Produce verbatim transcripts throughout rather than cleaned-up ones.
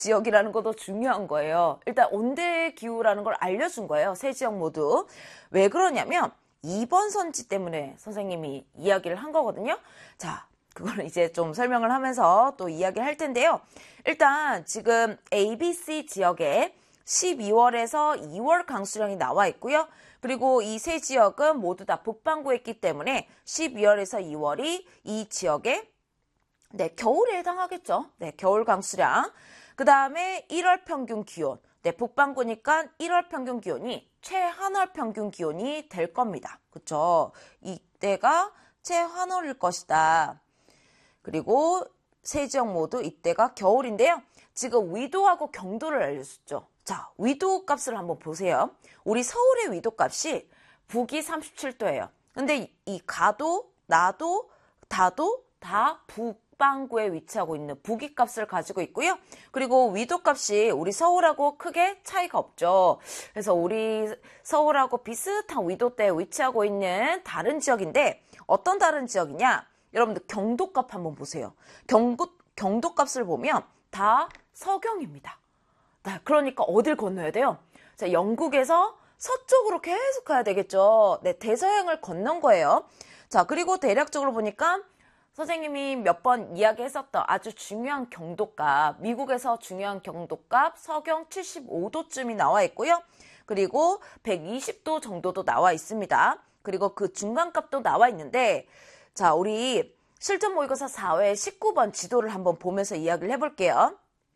지역이라는 것도 중요한 거예요. 일단 온대 기후라는 걸 알려준 거예요. 세 지역 모두. 왜 그러냐면 이 번 선지 때문에 선생님이 이야기를 한 거거든요. 자, 그거는 이제 좀 설명을 하면서 또 이야기를 할 텐데요. 일단 지금 A, B, C 지역에 십이월에서 이월 강수량이 나와 있고요. 그리고 이 세 지역은 모두 다 북반구에 있기 때문에 십이월에서 이월이 이 지역에 네, 겨울에 해당하겠죠. 네, 겨울 강수량. 그 다음에 일월 평균 기온. 네, 북반구니까 일월 평균 기온이 최한월 평균 기온이 될 겁니다. 그쵸? 이때가 최한월일 것이다. 그리고 세 지역 모두 이때가 겨울인데요. 지금 위도하고 경도를 알려줬죠. 자, 위도 값을 한번 보세요. 우리 서울의 위도 값이 북이 삼십칠 도예요. 근데 이 가도, 나도, 다도 다 북반구에 위치하고 있는 북위 값을 가지고 있고요. 그리고 위도 값이 우리 서울하고 크게 차이가 없죠. 그래서 우리 서울하고 비슷한 위도대에 위치하고 있는 다른 지역인데 어떤 다른 지역이냐? 여러분들 경도값 한번 보세요. 경도, 경도값을 보면 다 서경입니다. 그러니까 어딜 건너야 돼요? 자, 영국에서 서쪽으로 계속 가야 되겠죠. 네, 대서양을 건넌 거예요. 자, 그리고 대략적으로 보니까 선생님이 몇 번 이야기했었던 아주 중요한 경도값, 미국에서 중요한 경도값 서경 칠십오 도쯤이 나와 있고요. 그리고 백이십 도 정도도 나와 있습니다. 그리고 그 중간값도 나와 있는데 자, 우리 실전 모의고사 사 회 십구 번 지도를 한번 보면서 이야기를 해볼게요.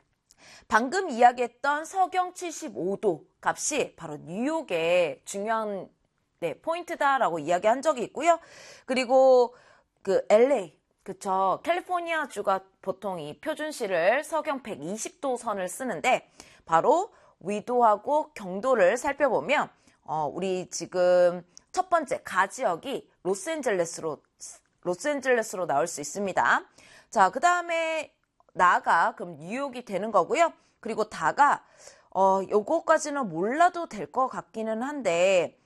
방금 이야기했던 서경 칠십오 도 값이 바로 뉴욕의 중요한 네, 포인트다라고 이야기한 적이 있고요. 그리고 그 엘에이, 그쵸. 캘리포니아 주가 보통 이 표준시를 서경 백이십 도 선을 쓰는데 바로 위도하고 경도를 살펴보면 어, 우리 지금 첫 번째 가 지역이 로스앤젤레스로 로스앤젤레스로 나올 수 있습니다. 자, 그 다음에 나가 그럼 뉴욕이 되는 거고요. 그리고 다가 어 요거까지는 몰라도 될 것 같기는 한데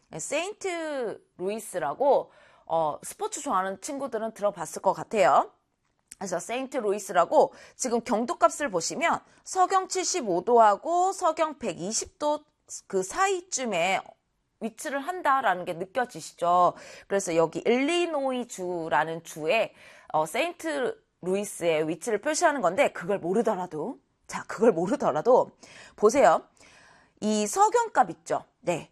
세인트 루이스라고 어 스포츠 좋아하는 친구들은 들어봤을 것 같아요. 그래서 세인트 루이스라고 지금 경도값을 보시면 서경 칠십오 도하고 서경 백이십 도 그 사이쯤에 위치를 한다라는 게 느껴지시죠? 그래서 여기 일리노이 주라는 주에 어, 세인트 루이스의 위치를 표시하는 건데 그걸 모르더라도 자 그걸 모르더라도 보세요. 이 서경값 있죠? 네,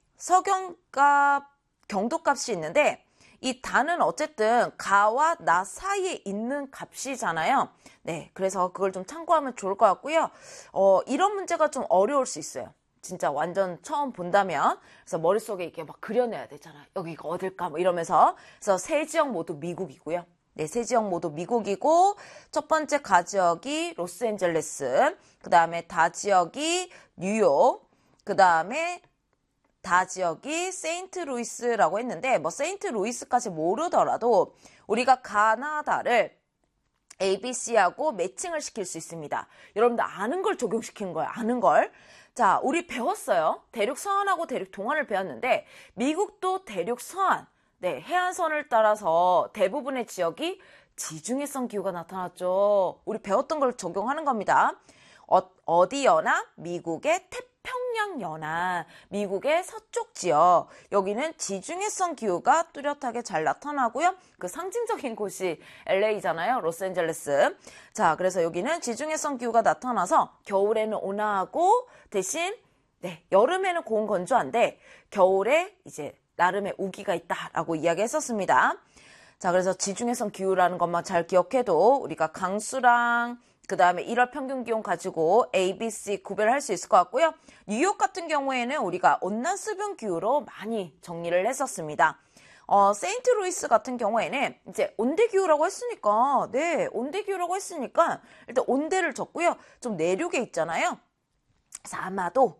서경값 경도값이 있는데 이 다는 어쨌든 가와 나 사이에 있는 값이잖아요. 네, 그래서 그걸 좀 참고하면 좋을 것 같고요. 어, 이런 문제가 좀 어려울 수 있어요. 진짜 완전 처음 본다면. 그래서 머릿속에 이렇게 막 그려내야 되잖아. 여기가 어딜까 뭐 이러면서. 그래서 세 지역 모두 미국이고요. 네, 세 지역 모두 미국이고 첫 번째 가 지역이 로스앤젤레스, 그 다음에 다 지역이 뉴욕, 그 다음에 다 지역이 세인트 루이스라고 했는데 뭐 세인트 루이스까지 모르더라도 우리가 가나다를 에이 비 씨하고 매칭을 시킬 수 있습니다. 여러분들 아는 걸 적용시키는 거예요. 아는 걸. 자, 우리 배웠어요. 대륙 서안하고 대륙 동안을 배웠는데 미국도 대륙 서안, 네, 해안선을 따라서 대부분의 지역이 지중해성 기후가 나타났죠. 우리 배웠던 걸 적용하는 겁니다. 어, 어디 연안? 미국의 태평양 연안, 미국의 서쪽 지역. 여기는 지중해성 기후가 뚜렷하게 잘 나타나고요. 그 상징적인 곳이 엘에이잖아요. 로스앤젤레스. 자, 그래서 여기는 지중해성 기후가 나타나서 겨울에는 온화하고 대신 네, 여름에는 고온 건조한데 겨울에 이제 나름의 우기가 있다라고 이야기했었습니다. 자, 그래서 지중해성 기후라는 것만 잘 기억해도 우리가 강수랑 그 다음에 일월 평균 기온 가지고 에이 비 씨 구별할 수 있을 것 같고요. 뉴욕 같은 경우에는 우리가 온난 수분 기후로 많이 정리를 했었습니다. 어, 세인트 루이스 같은 경우에는 이제 온대 기후라고 했으니까, 네, 온대 기후라고 했으니까 일단 온대를 적고요. 좀 내륙에 있잖아요. 그래서 아마도,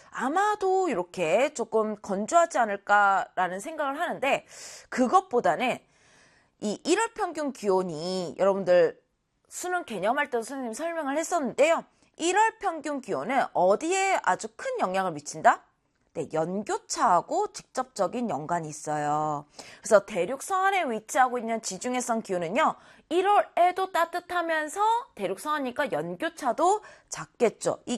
아마도 이렇게 조금 건조하지 않을까라는 생각을 하는데 그것보다는 이 일월 평균 기온이 여러분들 수능 개념할 때도 선생님 설명을 했었는데요. 일월 평균 기온은 어디에 아주 큰 영향을 미친다? 네, 연교차하고 직접적인 연관이 있어요. 그래서 대륙 서안에 위치하고 있는 지중해성 기후는요. 일월에도 따뜻하면서 대륙 서안이니까 연교차도 작겠죠. 이